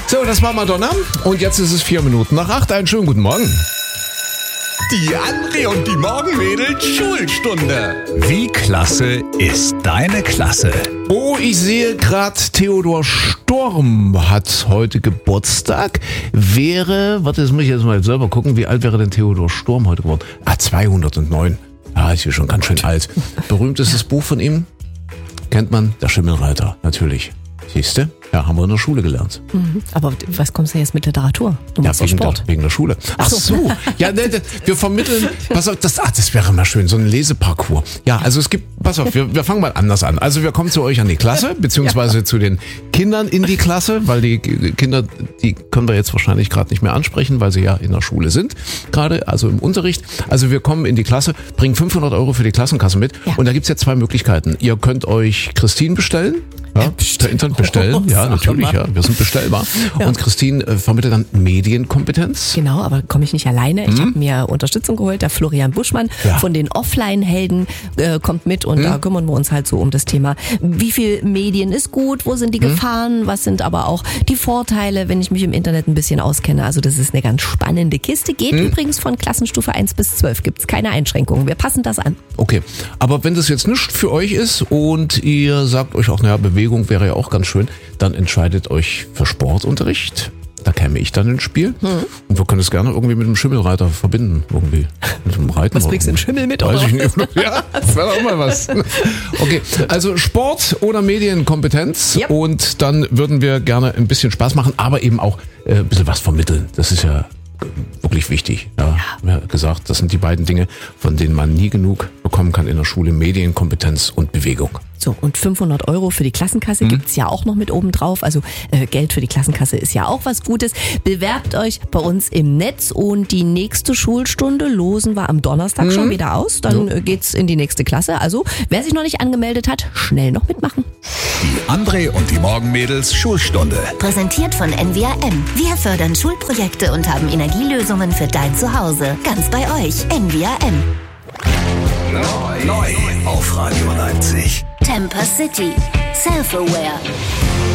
So, das war Madonna und jetzt ist es 7:04. Einen schönen guten Morgen. Die André und die Morgenmädels Schulstunde. Wie klasse ist deine Klasse? Oh, ich sehe gerade, Theodor Storm hat heute Geburtstag. Das muss ich jetzt mal selber gucken, wie alt wäre denn Theodor Storm heute geworden? 209. Ist hier schon ganz schön alt. Berühmtestes Buch von ihm kennt man, Der Schimmelreiter, natürlich. Siehste? Ja, haben wir in der Schule gelernt. Aber was kommst du jetzt mit Literatur? Du machst ja Sport. Wegen der Schule. Ach so. Ja, wir vermitteln, pass auf, das wäre mal schön, so ein Leseparcours. Ja, also pass auf, wir fangen mal anders an. Also wir kommen zu euch an die Klasse, beziehungsweise zu den Kindern in die Klasse, weil die Kinder, die können wir jetzt wahrscheinlich gerade nicht mehr ansprechen, weil sie ja in der Schule sind, gerade, also im Unterricht. Also wir kommen in die Klasse, bringen 500 € für die Klassenkasse mit und da gibt's jetzt zwei Möglichkeiten. Ihr könnt euch Christine bestellen. Ja, per Internet bestellen, ja, natürlich, ja, wir sind bestellbar. Ja. Und Christine vermittelt dann Medienkompetenz. Genau, aber komme ich nicht alleine. Ich habe mir Unterstützung geholt. Der Florian Buschmann von den Offline-Helden kommt mit und da kümmern wir uns halt so um das Thema, wie viel Medien ist gut, wo sind die Gefahren, was sind aber auch die Vorteile, wenn ich mich im Internet ein bisschen auskenne. Also das ist eine ganz spannende Kiste. Geht übrigens von Klassenstufe 1 bis 12, gibt's keine Einschränkungen. Wir passen das an. Okay, aber wenn das jetzt nicht für euch ist und ihr sagt euch auch, naja, Bewegung wäre ja auch ganz schön, dann entscheidet euch für Sportunterricht. Da käme ich dann ins Spiel. Und wir können es gerne irgendwie mit dem Schimmelreiter verbinden. Irgendwie. Mit dem Reiten. Was bringst du, den Schimmel mit? Weiß ich nicht. Ja, das wäre doch mal was. Okay, also Sport oder Medienkompetenz. Yep. Und dann würden wir gerne ein bisschen Spaß machen, aber eben auch ein bisschen was vermitteln. Das ist ja wirklich wichtig. Ja, wir haben gesagt, das sind die beiden Dinge, von denen man nie genug bekommen kann in der Schule. Medienkompetenz und Bewegung. So, und 500 € für die Klassenkasse gibt's ja auch noch mit oben drauf. Also Geld für die Klassenkasse ist ja auch was Gutes. Bewerbt euch bei uns im Netz und die nächste Schulstunde losen wir am Donnerstag schon wieder aus. Dann geht's in die nächste Klasse. Also wer sich noch nicht angemeldet hat, schnell noch mitmachen. Die André und die Morgenmädels Schulstunde. Präsentiert von NWRM. Wir fördern Schulprojekte und haben Energielösungen für dein Zuhause. Ganz bei euch. NWRM. Neu auf Radio Leipzig. Temper City. Self-Aware.